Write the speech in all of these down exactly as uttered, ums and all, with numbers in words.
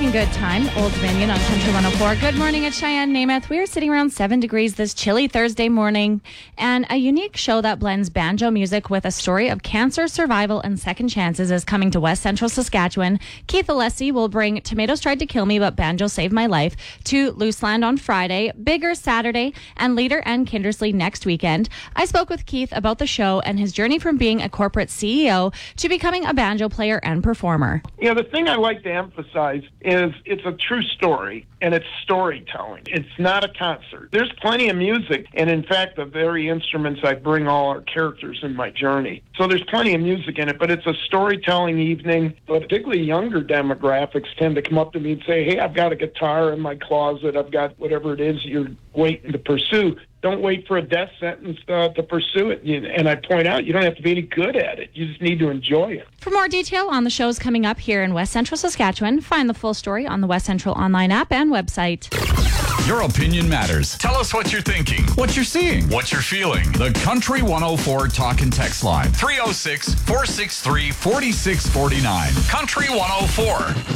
making good time. Old Dominion on Country one oh four. Good morning at Cheyenne, Namath. We are sitting around seven degrees this chilly Thursday morning. And a unique show that blends banjo music with a story of cancer survival and second chances is coming to West Central Saskatchewan. Keith Alessi will bring Tomatoes Tried to Kill Me, but Banjo Saved My Life to Looseland on Friday, Bigger Saturday, and Leader and Kindersley next weekend. I spoke with Keith about the show and his journey from being a corporate C E O to becoming a banjo player and performer. You know, the thing I like to emphasize is it's a true story, and it's storytelling. It's not a concert. There's plenty of music, and in fact, the very instruments I bring all our characters in my journey. So there's plenty of music in it, but it's a storytelling evening. But particularly younger demographics tend to come up to me and say, hey, I've got a guitar in my closet. I've got whatever it is you're waiting to pursue. Don't wait for a death sentence uh, to pursue it. And I point out, you don't have to be any good at it. You just need to enjoy it. For more detail on the shows coming up here in West Central Saskatchewan, find the full story on the West Central online app and website. Your opinion matters. Tell us what you're thinking, what you're seeing, what you're feeling. The Country one oh four Talk and Text line. three oh six, four six three, four six four nine. Country one oh four.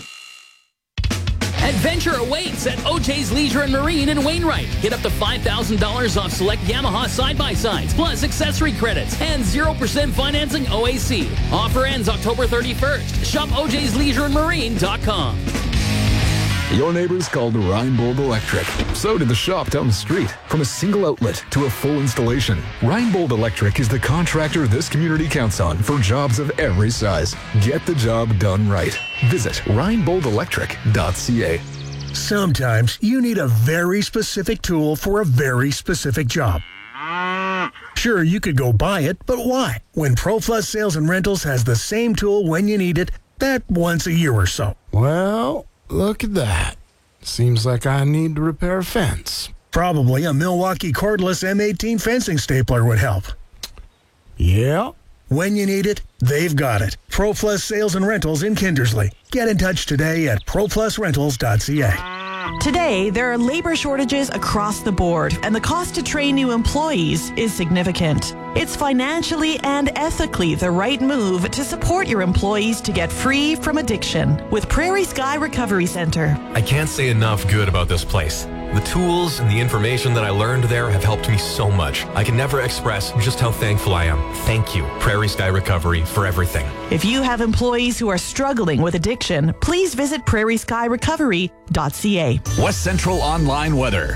Adventure awaits at O J's Leisure and Marine in Wainwright. Get up to five thousand dollars off select Yamaha side-by-sides, plus accessory credits, and zero percent financing O A C. Offer ends October thirty-first. Shop O J's Leisure and Marine dot com. Your neighbors called Reinbold Electric. So did the shop down the street. From a single outlet to a full installation, Reinbold Electric is the contractor this community counts on for jobs of every size. Get the job done right. Visit reinbold electric dot c a. Sometimes you need a very specific tool for a very specific job. Sure, you could go buy it, but why? When ProPlus Sales and Rentals has the same tool when you need it, that once a year or so. Well, look at that. Seems like I need to repair a fence. Probably a Milwaukee cordless M eighteen fencing stapler would help. Yeah. When you need it, they've got it. ProPlus Sales and Rentals in Kindersley. Get in touch today at pro plus rentals dot c a. Today, there are labor shortages across the board, and the cost to train new employees is significant. It's financially and ethically the right move to support your employees to get free from addiction with Prairie Sky Recovery Center. I can't say enough good about this place. The tools and the information that I learned there have helped me so much. I can never express just how thankful I am. Thank you, Prairie Sky Recovery, for everything. If you have employees who are struggling with addiction, please visit prairie sky recovery dot c a. West Central Online Weather.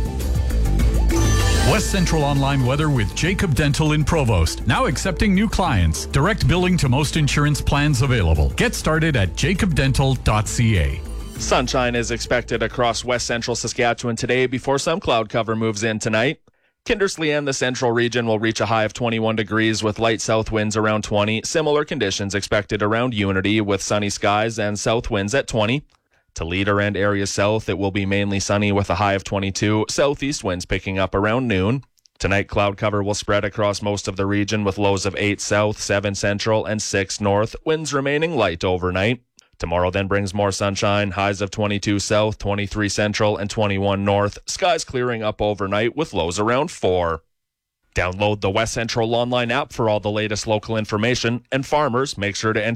West Central Online Weather with Jacob Dental in Provost. Now accepting new clients. Direct billing to most insurance plans available. Get started at jacob dental dot c a. Sunshine is expected across West Central Saskatchewan today before some cloud cover moves in tonight. Kindersley and the central region will reach a high of twenty-one degrees with light south winds around twenty. Similar conditions expected around Unity with sunny skies and south winds at twenty. To Leader and areas south, it will be mainly sunny with a high of twenty-two. Southeast winds picking up around noon. Tonight, cloud cover will spread across most of the region with lows of eight south, seven central, and six north. Winds remaining light overnight. Tomorrow then brings more sunshine, highs of twenty-two south, twenty-three central, and twenty-one north. Skies clearing up overnight with lows around four. Download the West Central online app for all the latest local information, and farmers, make sure to enter